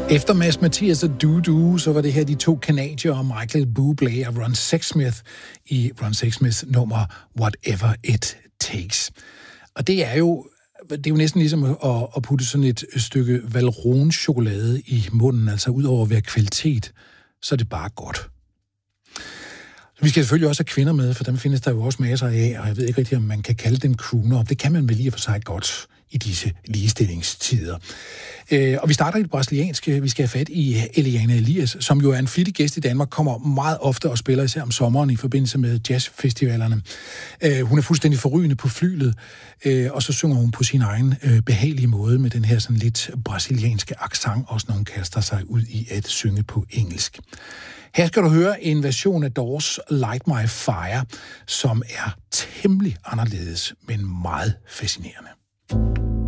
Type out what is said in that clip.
Efter Mads Mathias og Dudu, så var det her de to canadiere, Michael Bublé og Ron Sexsmith, i Ron Sexsmiths nummer Whatever It Takes. Og det er jo næsten ligesom at putte sådan et stykke Valrhone-chokolade i munden, altså ud over at være kvalitet, så er det bare godt. Vi skal selvfølgelig også have kvinder med, for dem findes der jo også masser af, og jeg ved ikke rigtig, om man kan kalde dem crooner. Det kan man vel lige for sig godt i disse ligestillingstider. Og vi starter i det brasilianske. Vi skal have fat i Eliane Elias, som jo er en flittig gæst i Danmark, kommer meget ofte og spiller især om sommeren i forbindelse med jazzfestivalerne. Hun er fuldstændig forrygende på flylet, og så synger hun på sin egen behagelige måde med den her sådan lidt brasilianske accent, også når hun kaster sig ud i at synge på engelsk. Her skal du høre en version af Doors Light My Fire, som er temmelig anderledes, men meget fascinerende.